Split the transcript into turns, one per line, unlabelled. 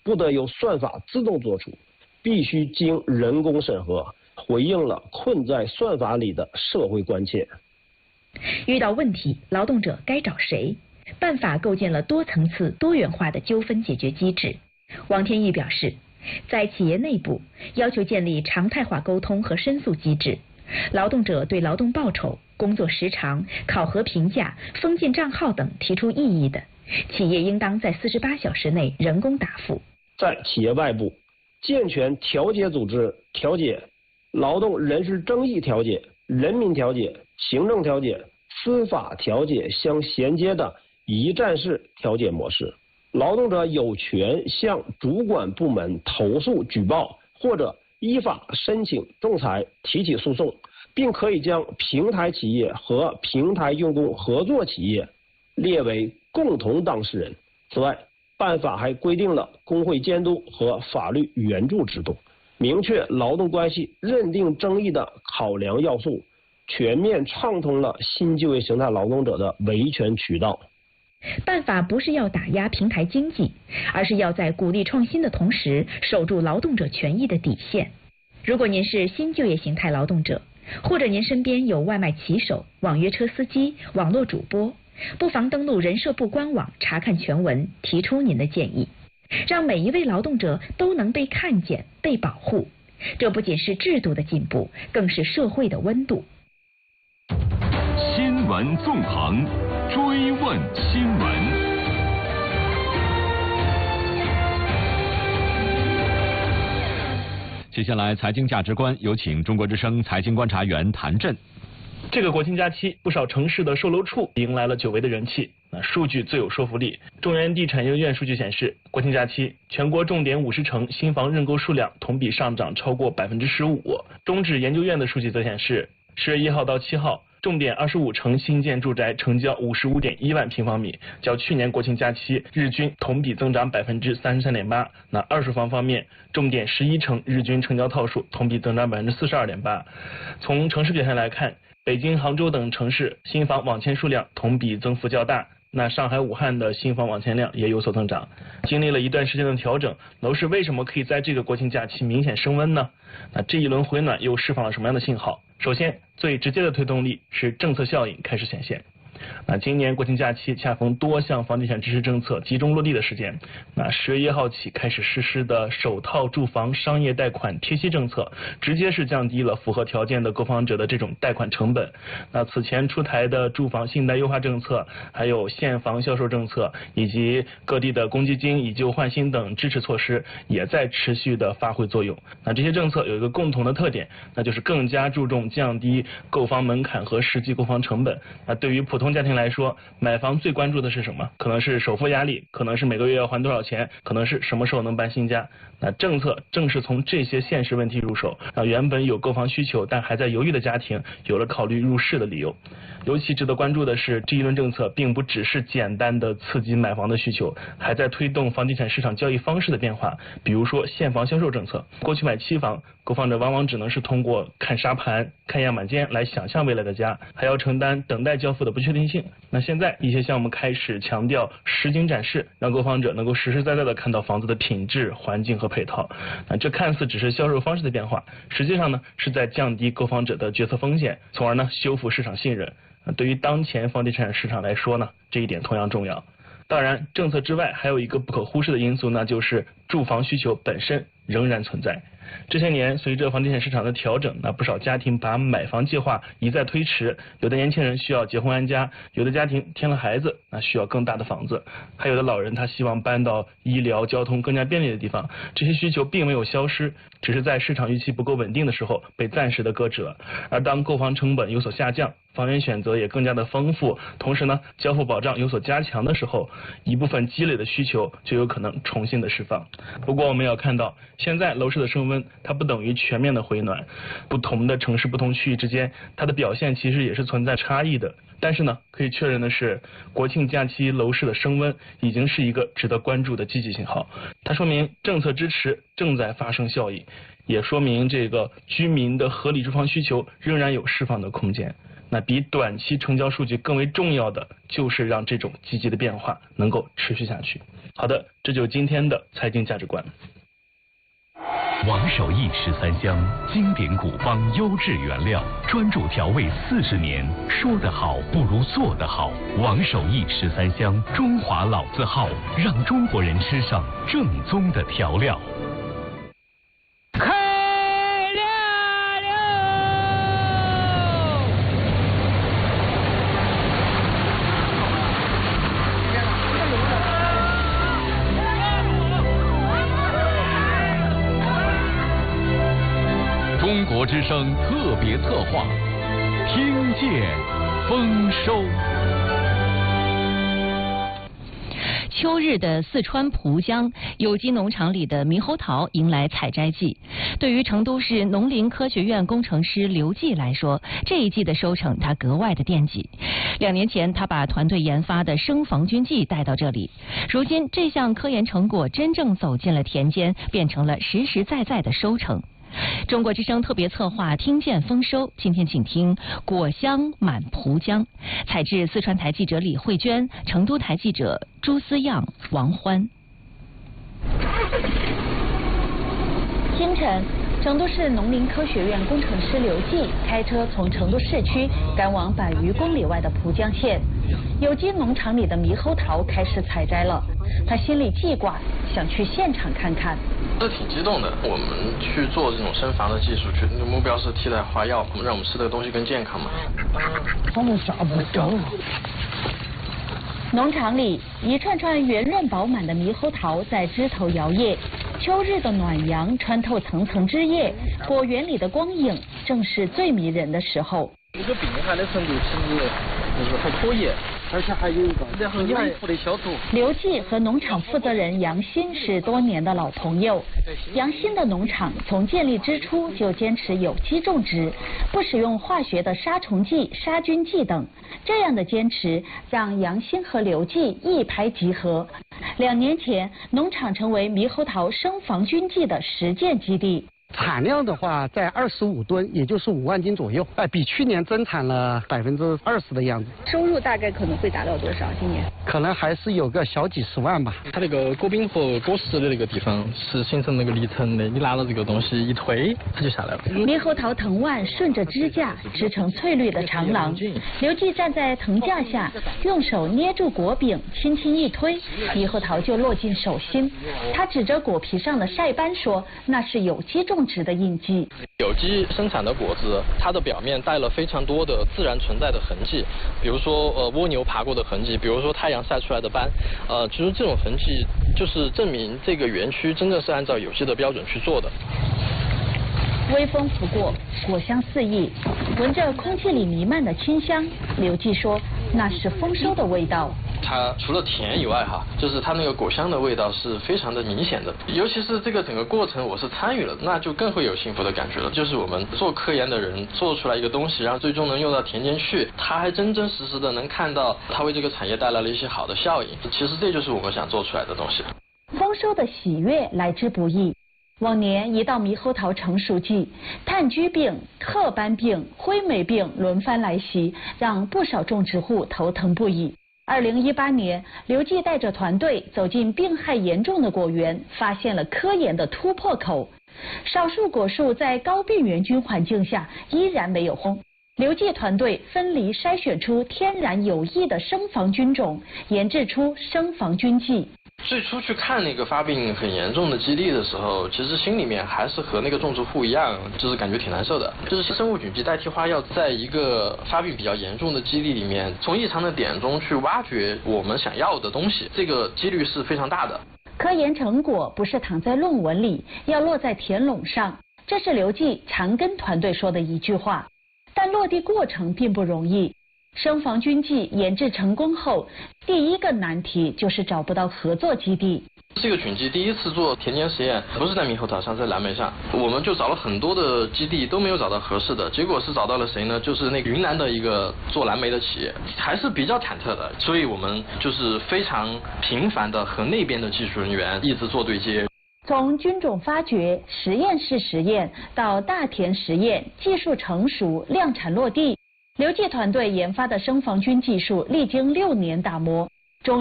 不得由算法自动做出，必须经人工审核，回应了困在算法里的社会关切。
遇到问题，劳动者该找谁？办法构建了多层次、多元化的纠纷解决机制。王天毅表示，在企业内部要求建立常态化沟通和申诉机制，劳动者对劳动报酬、工作时长、考核评价、封禁账号等提出异议的，企业应当在48小时内人工答复。
在企业外部，健全调解组织调解、劳动人事争议调解、人民调解、行政调解、司法调解相衔接的一站式调解模式。劳动者有权向主管部门投诉举报，或者依法申请仲裁提起诉讼，并可以将平台企业和平台用工合作企业列为共同当事人。此外，办法还规定了工会监督和法律援助制度，明确劳动关系认定争议的考量要素，全面畅通了新就业形态劳动者的维权渠道。
办法不是要打压平台经济，而是要在鼓励创新的同时，守住劳动者权益的底线。如果您是新就业形态劳动者，或者您身边有外卖骑手、网约车司机、网络主播，不妨登录人社部官网查看全文，提出您的建议，让每一位劳动者都能被看见、被保护。这不仅是制度的进步，更是社会的温度。
新闻纵横，追问新闻。接下来，财经价值观，有请中国之声财经观察员谭震。
这个国庆假期，不少城市的售楼处迎来了久违的人气。数据最有说服力。中原地产研究院数据显示，国庆假期全国重点50城新房认购数量同比上涨超过15%。中指研究院的数据则显示，10月1号到7号，重点25城新建住宅成交55.1万平方米，较去年国庆假期日均同比增长33.8%。那二手房方面，重点11城日均成交套数同比增长42.8%。从城市表现来看，北京、杭州等城市新房网签数量同比增幅较大。那上海、武汉的新房网签量也有所增长。经历了一段时间的调整，楼市为什么可以在这个国庆假期明显升温呢？那这一轮回暖又释放了什么样的信号？首先，最直接的推动力是政策效应开始显现。今年国庆假期恰逢多项房地产支持政策集中落地的时间。10月1号起开始实施的首套住房商业贷款贴息政策，直接是降低了符合条件的购房者的这种贷款成本。此前出台的住房信贷优化政策，还有现房销售政策，以及各地的公积金以旧换新等支持措施，也在持续的发挥作用。这些政策有一个共同的特点，那就是更加注重降低购房门槛和实际购房成本。对于普通家庭来说，买房最关注的是什么？可能是首付压力，可能是每个月要还多少钱，可能是什么时候能搬新家。政策正是从这些现实问题入手，让原本有购房需求但还在犹豫的家庭有了考虑入市的理由。尤其值得关注的是，这一轮政策并不只是简单的刺激买房的需求，还在推动房地产市场交易方式的变化。比如说现房销售政策，过去买期房，购房者往往只能是通过看沙盘、看样板间来想象未来的家，还要承担等待交付的不确定性。现在一些项目开始强调实景展示，让购房者能够实实在在的看到房子的品质、环境和配套。这看似只是销售方式的变化，实际上呢是在降低购房者的决策风险，从而呢修复市场信任。对于当前房地产市场来说呢，这一点同样重要。当然，政策之外还有一个不可忽视的因素，那就是住房需求本身仍然存在。这些年，随着房地产市场的调整，不少家庭把买房计划一再推迟。有的年轻人需要结婚安家，有的家庭添了孩子，需要更大的房子，还有的老人他希望搬到医疗、交通更加便利的地方。这些需求并没有消失，只是在市场预期不够稳定的时候被暂时的搁置了。而当购房成本有所下降，房源选择也更加的丰富，同时呢，交付保障有所加强的时候，一部分积累的需求就有可能重新的释放。不过我们要看到，现在楼市的升温，它不等于全面的回暖，不同的城市、不同区域之间，它的表现其实也是存在差异的。 但是呢，可以确认的是，国庆假期楼市的升温已经是一个值得关注的积极信号。它说明政策支持正在发生效益，也说明这个居民的合理住房需求仍然有释放的空间。那比短期成交数据更为重要的，就是让这种积极的变化能够持续下去。好的，这就是今天的财经价值观。
王守义13香，经典古方，优质原料，专注调味40年。说得好不如做得好。王守义13香，中华老字号，让中国人吃上正宗的调料。中国之声特别策划，听见丰收。
秋日的四川蒲江有机农场里的猕猴桃迎来采摘季，对于成都市农林科学院工程师刘继来说，这一季的收成他格外的惦记。2年前，他把团队研发的生防菌剂带到这里，如今这项科研成果真正走进了田间，变成了实实在在的收成。中国之声特别策划听见丰收，今天请听果香满蒲江，采制四川台记者李慧娟，成都台记者朱思样、王欢。
清晨，成都市农林科学院工程师刘继开车从成都市区赶往100余公里外的蒲江县，有机农场里的猕猴桃开始采摘了，他心里记挂，想去现场看看。
是挺激动的，我们去做这种生防的技术，目标是替代花药，让我们吃的东西更健康嘛。
他们下不着。
农场里一串串圆润饱满的猕猴桃在枝头摇曳，秋日的暖阳穿透层层枝叶，果园里的光影正是最迷人的时候。
这个病害的程度其实就是还可以，而且还有一个很稳固的小土。
刘继和农场负责人杨鑫是多年的老朋友。杨鑫的农场从建立之初就坚持有机种植，不使用化学的杀虫剂、杀菌剂等。这样的坚持让杨鑫和刘继一拍即合。2年前，农场成为猕猴桃生防菌剂的实践基地。
产量的话，在25吨，也就是5万斤左右，比去年增产了20%的样子。
收入大概可能会达到多少？今年
可能还是有个小几十万吧。
它那个果柄和果实的那个地方是形成那个离层的，你拿了这个东西一推，它就下来了。
猕猴桃藤蔓顺着支架织成翠绿的长廊，刘继站在藤架下，用手捏住果柄，轻轻一推，猕猴桃就落进手心。他指着果皮上的晒斑说：“那是有机种植的印记。”
有机生产的果子，它的表面带了非常多的自然存在的痕迹，比如说蜗牛爬过的痕迹，比如说太阳晒出来的斑，其实这种痕迹就是证明这个园区真正是按照有机的标准去做的。
微风拂过，果香四溢，闻着空气里弥漫的清香，刘继说那是丰收的味道。
它除了甜以外就是它那个果香的味道是非常的明显的，尤其是这个整个过程我是参与了，那就更会有幸福的感觉了。就是我们做科研的人做出来一个东西，然后最终能用到田间去，他还真真实实的能看到它为这个产业带来了一些好的效应。其实这就是我们想做出来的东西。
丰收的喜悦来之不易。往年一到猕猴桃成熟季，炭疽病、褐斑病、灰霉病轮番来袭，让不少种植户头疼不已。2018年，刘继带着团队走进病害严重的果园，发现了科研的突破口。少数果树在高病原菌环境下依然没有轰。刘继团队分离筛选出天然有益的生防菌种，研制出生防菌剂。
最初去看那个发病很严重的基地的时候，其实心里面还是和那个种植户一样，就是感觉挺难受的。就是生物菌剂代替花药，在一个发病比较严重的基地里面，从异常的点中去挖掘我们想要的东西，这个几率是非常大的。
科研成果不是躺在论文里，要落在田垄上，这是刘继常跟团队说的一句话。但落地过程并不容易。生防菌剂研制成功后，第一个难题就是找不到合作基地。
这个菌基第一次做田间实验不是在猕猴桃上，在蓝莓上，我们就找了很多的基地都没有找到合适的，结果是找到了谁呢？就是那个云南的一个做蓝莓的企业，还是比较忐忑的，所以我们就是非常频繁的和那边的技术人员一直做对接。
从菌种发掘、实验室实验到大田实验，技术成熟、量产落地，刘记团队研发的生防菌技术历经6年打磨，